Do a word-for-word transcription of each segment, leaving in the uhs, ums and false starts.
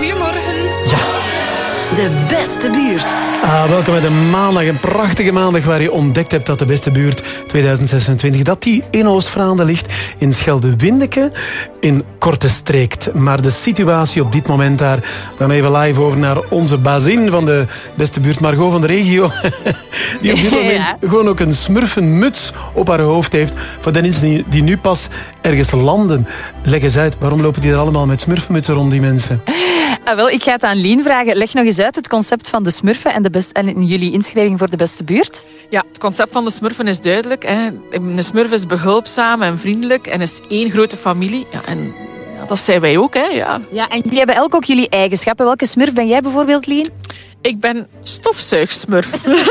Goedemorgen. Ja. De beste buurt. Ah, welkom bij de maandag. Een prachtige maandag waar je ontdekt hebt dat de beste buurt tweeduizend zesentwintig dat die in Oost-Vlaanderen ligt, in Schelde-Windeke, in Kortestreekt. Maar de situatie op dit moment daar... We gaan even live over naar onze bazin van de beste buurt, Margot van de regio. Die op dit moment ja. gewoon ook een smurfenmuts op haar hoofd heeft. Voor de mensen die, die nu pas ergens landen. Leg eens uit, waarom lopen die er allemaal met smurfenmutsen rond, die mensen? Ah, wel, ik ga het aan Lien vragen. Leg nog eens uit het concept van de smurfen en, de best, en jullie inschrijving voor de beste buurt. Ja, het concept van de smurfen is duidelijk. Hè. Een smurf is behulpzaam en vriendelijk en is één grote familie. Ja, en ja, dat zijn wij ook. Hè. Ja. Ja, en jullie hebben elk ook jullie eigenschappen. Welke smurf ben jij bijvoorbeeld, Lien? Ik ben stofzuigsmurf.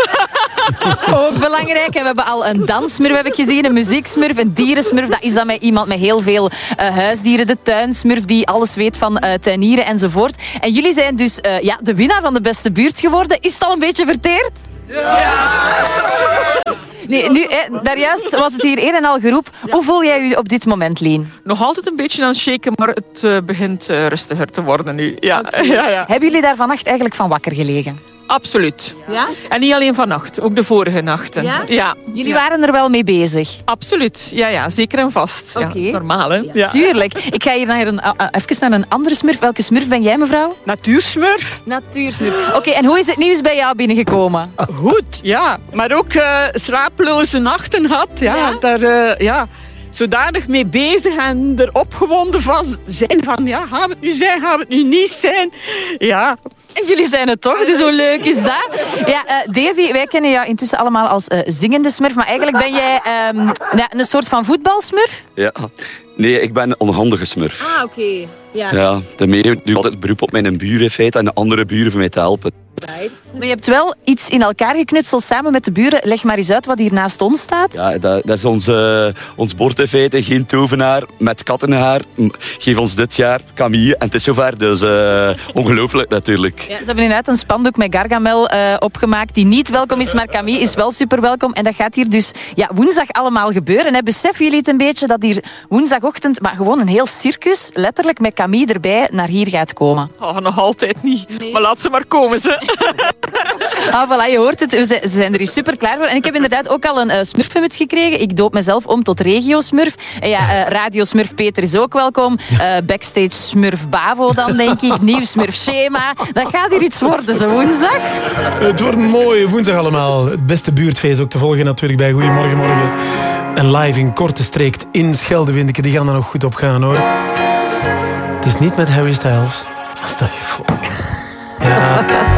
Ook belangrijk. En we hebben al een danssmurf heb ik gezien, een muzieksmurf, een dierensmurf. Dat is dan met iemand met heel veel uh, huisdieren. De tuinsmurf die alles weet van uh, tuinieren enzovoort. En jullie zijn dus uh, ja, de winnaar van de beste buurt geworden. Is het al een beetje verteerd? Ja! Nee, nu, eh, daarjuist was het hier een en al geroep. Ja. Hoe voel jij je op dit moment, Lien? Nog altijd een beetje aan het shaken, maar het uh, begint uh, rustiger te worden nu. Ja. Okay. Ja, ja. Hebben jullie daar vannacht eigenlijk van wakker gelegen? Absoluut. Ja? En niet alleen vannacht, ook de vorige nachten. Ja? Ja. Jullie ja. waren er wel mee bezig? Absoluut. Ja, ja, zeker en vast. Okay. Ja, dat is normaal, hè? Ja, ja. tuurlijk. Ik ga hier naar een, uh, even naar een andere smurf. Welke smurf ben jij, mevrouw? Natuursmurf. Natuursmurf. Oké, okay, en hoe is het nieuws bij jou binnengekomen? Goed, ja. Maar ook uh, slapeloze nachten had. Ja, ja? Daar, uh, ja. Zodanig mee bezig en er opgewonden van zijn van, ja, gaan we het nu zijn, gaan we het nu niet zijn? Ja. En jullie zijn het toch, dus hoe leuk is dat? Ja, uh, Davy, wij kennen jou intussen allemaal als uh, zingende smurf, maar eigenlijk ben jij um, ja, een soort van voetbalsmurf? Ja, nee, ik ben een onhandige smurf. Ah, oké. Okay. Ja. Ja, daarmee doe ik altijd het beroep op mijn buren in feite en de andere buren voor mij te helpen. Right. Maar je hebt wel iets in elkaar geknutseld samen met de buren. Leg maar eens uit wat hier naast ons staat. Ja, dat, dat is onze, ons bord in feite. Geen tovenaar met kattenhaar. Geef ons dit jaar Camille. En het is zover, dus uh, ongelooflijk natuurlijk. Ja, ze hebben inderdaad een spandoek met Gargamel uh, opgemaakt die niet welkom is, maar Camille is wel super welkom. En dat gaat hier dus ja, woensdag allemaal gebeuren. Hè. Beseffen jullie het een beetje dat hier woensdagochtend, maar gewoon een heel circus, letterlijk met Camille erbij, naar hier gaat komen? Oh, nog altijd niet. Nee. Maar laat ze maar komen, ze. Ah, voilà, je hoort het. Ze zijn er hier super klaar voor. En ik heb inderdaad ook al een uh, smurfenmuts gekregen. Ik doop mezelf om tot regio-smurf. En ja, uh, radio-smurf Peter is ook welkom. Uh, backstage smurf Bavo dan, denk ik. Nieuw smurf Schema. Dat gaat hier iets worden, zo woensdag. Het wordt mooi woensdag allemaal. Het beste buurtfeest ook te volgen natuurlijk bij Goedemorgen Morgen. En live in Kortestreekt in Schelde-Windeke. Die gaan er nog goed op gaan, hoor. Het is niet met Harry Styles. Stel je voor. Ja...